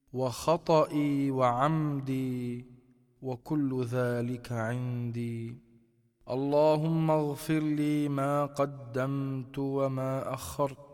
وخطئي وعمدي وكل ذلك عندي. اللهم اغفر لي ما قدمت وما أخرت